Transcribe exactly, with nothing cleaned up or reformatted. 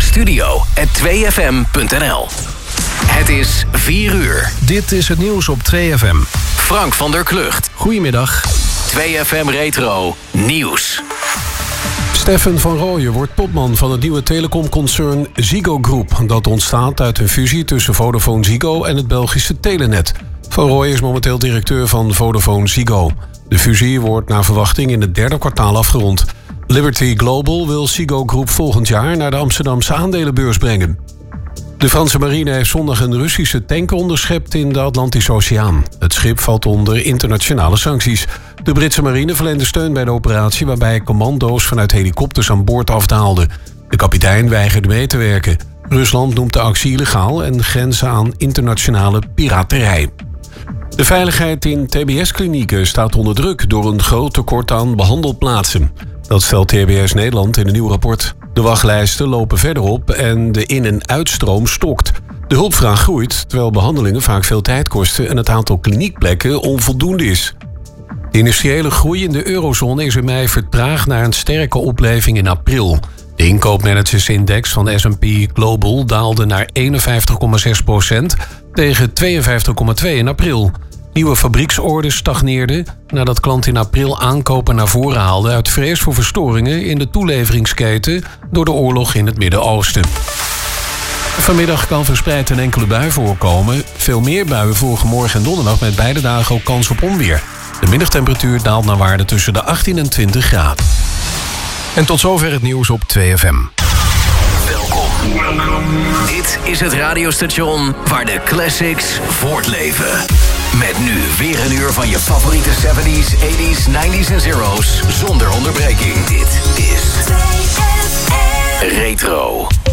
studio at twee f m punt n l. Het is vier uur. Dit is het nieuws op twee F M. Frank van der Klucht. Goedemiddag. twee F M Retro Nieuws. Stefan van Rooyen wordt topman van het nieuwe telecomconcern Ziggo Group. Dat ontstaat uit een fusie tussen Vodafone Ziggo en het Belgische Telenet. Van Rooyen is momenteel directeur van Vodafone Ziggo. De fusie wordt naar verwachting in het derde kwartaal afgerond. Liberty Global wil Ziggo Group volgend jaar naar de Amsterdamse aandelenbeurs brengen. De Franse marine heeft zondag een Russische tanker onderschept in de Atlantische Oceaan. Het schip valt onder internationale sancties. De Britse marine verleende steun bij de operatie, waarbij commando's vanuit helikopters aan boord afdaalden. De kapitein weigerde mee te werken. Rusland noemt de actie illegaal en grenzen aan internationale piraterij. De veiligheid in T B S-klinieken staat onder druk door een groot tekort aan behandelplaatsen. Dat stelt T B S Nederland in een nieuw rapport. De wachtlijsten lopen verder op en de in- en uitstroom stokt. De hulpvraag groeit, terwijl behandelingen vaak veel tijd kosten en het aantal kliniekplekken onvoldoende is. De industriële groei in de eurozone is in mei vertraagd naar een sterke opleving in april. De inkoopmanagersindex van S en P Global daalde naar eenenvijftig komma zes procent tegen tweeënvijftig komma twee in april. Nieuwe fabrieksorders stagneerden nadat klanten in april aankopen naar voren haalden uit vrees voor verstoringen in de toeleveringsketen door de oorlog in het Midden-Oosten. Vanmiddag kan verspreid een enkele bui voorkomen. Veel meer buien volgen morgen en donderdag met beide dagen ook kans op onweer. De middagtemperatuur daalt naar waarde tussen de achttien en twintig graden. En tot zover het nieuws op twee F M. Welkom. Dit is het radiostation waar de classics voortleven. Met nu weer een uur van je favoriete zeventies, tachtiger, negentiger en zero's zonder onderbreking. Dit is Retro.